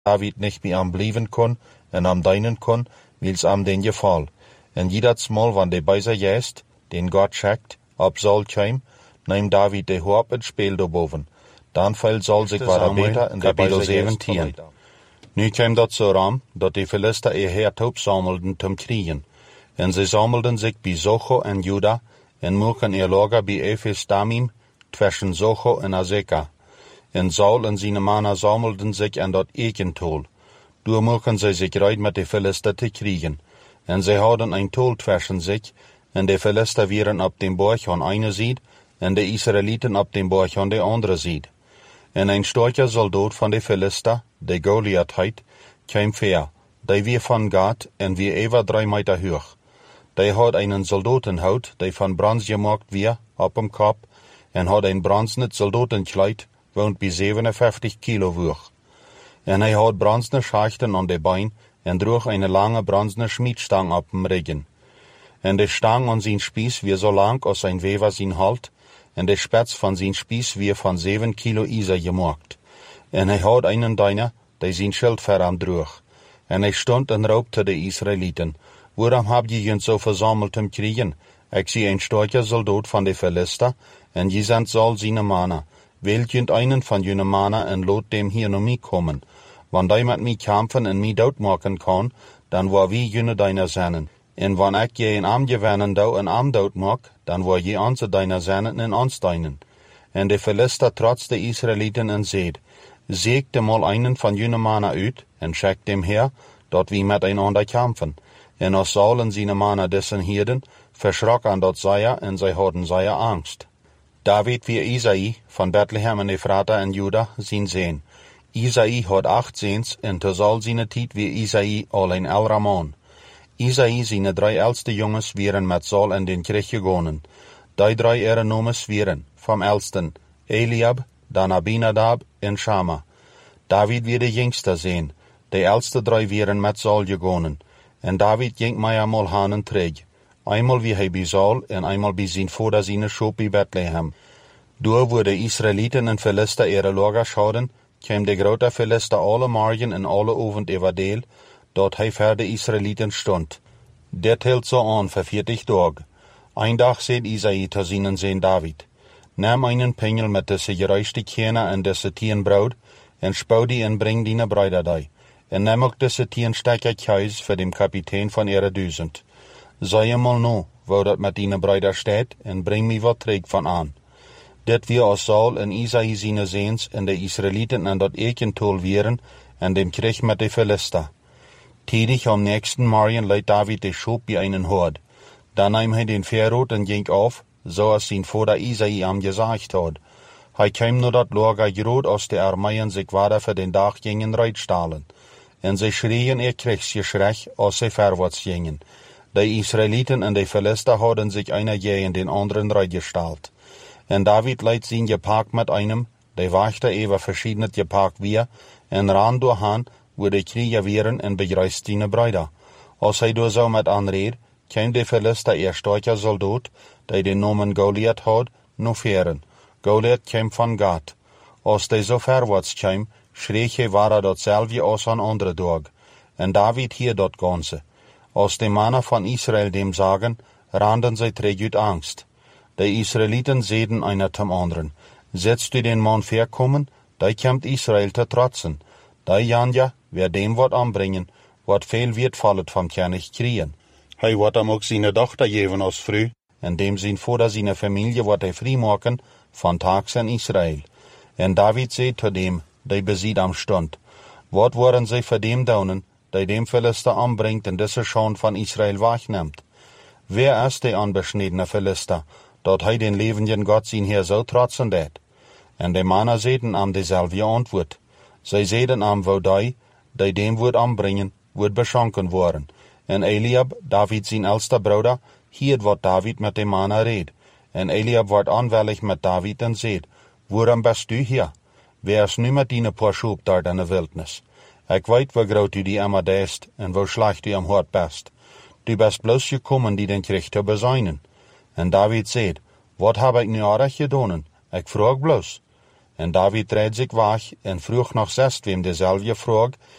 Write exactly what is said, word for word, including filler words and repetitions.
David nicht bij am blijven kon en am dienen kon, wils am den geval. En jedes Mal, wann de Beiser jest, den Gott schickt, ab Saul käm, neem David de Hoop het Spiel daarboven. Dan viel Saul zich wat beter in de Beiser zeventien. Nu kwam dat zo ram, dat de Philister ihr Herd opsammelden zum kriegen. En ze sammelden zich bij Socho en Juda, en mochten ihr Lager bij Ephes Damim, zwischen Socho en Azeka. En Saul en zijn mannen sammelden zich aan dat Ekentol. Door mochten zij zich rijden met de Philister te kriegen. En zij hadden een tol zwischen zich, en de Philister waren op dem Berg aan eine Seite, en de Israëlieten op dem Berg aan de andere Seite. En een starker soldaat van de Philister, de Goliath heet, kwam ver. Die weer van Gad en weer over drie meter hoog. Die had einen Soldatenhout, die van brons gemaakt weer, op hem kop, en had een bronzene Soldatenkleid, woont bij zevenenvijftig kilo woog. En hij had bronzene schachten aan de bein, en droeg een lange bronzene schmiedstang op hem ryggen. En de stang aan zijn spies weer zo lang als een wever zijn halt, en de spets van zijn spies weer van zeven kilo ijzer gemaakt. En hij had einen Diener, die zijn schild ver hem droeg. En hij stond en roepte de Israëlieten, waarom heb je jullie zo verzameld om kriegen? Ik zie een starker soldaat van de Philister, en je zendt Saul zijn mannen. Wählt jullie einen van jullie mannen en laat dem hier naar mij komen. Wanneer die met mij kämpfen en mij doodmaken kan, dan waar wie jullie deiner zennen. En wanneer ik je een arm gewinnen dou en arm doodmaak, dan waar je onze deiner zennen en ons deinen. En de Philister trotz de Israëlieten en zeed, zeegt dem mal einen van jullie mannen uit, en schickt dem her, dat wie miteinander kämpfen. En als Saul en zijn mannen dessen hielden, verschrok aan dat zij en zij hadden zij angst. David wie Isai van Bethlehem en Ephrata en Juda zijn zeen. Isai had acht zeens en te Saul zijn tijd wie Isai al een elra man. Isai zijn drie oudste jongens waren met Saul in den Krieg gegaan. Die drie ere nomes waren, vom elsten, Eliab, dan Abinadab en Shama. David wie de jongste zijn. De oudste drie waren met Saul gegaan. En David ging mij eenmaal hanen terug. Einmal wie hij bij Saul en einmal bij zijn vader zijn schoop bij Bethlehem. Door wo de Israëlieten en Philister ihre Lager schauden, kwam de grote Philister alle morgen en alle avond everdeel, dat hij voor de Israëlieten stond. Dit hield zo aan voor veertig dagen. Ein dag zei Isai te zijn zoon David, neem einen pengel met deze gereiste kerne en deze tien brood, en spouw die en breng die naar Bruider die, en neem ook deze tien stekker kruis voor dem kapitein van ihre duizend. Zei je mal no, wo dat met die Bruider staat, en breng me wat terug van aan. Dit weer als Saul en Isai zijn zeens en de Israëlieten en dat Ekentol wieren en dem Krieg met de Philister. Tidig am nächsten Morgen leidt David de Schop bij einen Hord. Dan nahm hij den Verrot en ging auf, zoals zijn vader Isai am gesagt had. Hij kwam nur dat Lager groot als de Armeien zich wader voor den dag gingen reitstalen. En ze schrien ihr Kriegsgeschrei als ze verwaarts gingen. De Israëlieten en de Philister hadden zich einer gegen den anderen reitgestalt. En David leidt zijn gepaak met einem, de wachte over verschiedene gepaak weer, en ran doorhaan, wo de Krieger wieren en begreist zijn Brüder. Als hij door zo met aanreed, kwam de Philister eer starker soldaat, die den namen Goliath had, nog veren. Goliath kwam van Gad. Als de zo verwaarts kwam, schreef hij waar datzelfde als aan andere dag. En David hier dat ganze. Als de mannen van Israël dem sagen, randen zij terug uit angst. De Israëlieten zeiden einer zum anderen, setzt du den Mann verkommen, die kämmt Israël te trotzen. Die Janja, wer dem wat anbringen, wat veel wird fallet vom König kriegen. Hij wat hem ook zijn dochter geven als vrouw, en dem zijn vader zijn familie wat hij vrij maken, van tags in Israël. En David zei te dem, die beziet am stond, wat worden zij voor dem daunen, die dem Philister anbringt en deze schoon van Israël wegneemt? Wer is de anbeschnedene Philister, dat hij den levenden Gott zijn Heer zo trotzen deed? En de mannen zeiden am dezelfde antwoord. Zij zeiden am wo die, die dem woord anbringen, woord beschonken worden. En Eliab, David zijn oudste broeder, hield wat David met de mannen reed. En Eliab wordt aanwillig met David en zeid, waarom bist du hier? Wer is nu met die paar schoop daar in de wildnis? Ik weet hoe groot u die immer deest, en hoe slecht u am hart best. Du bist bloos gekommen die den Krieg te bezuinen. En David zeid, wat heb ik nu aardig gedaan? Ik vroeg bloos. En David dreht sich weg en vroeg nog zest wem dezelfde vraag,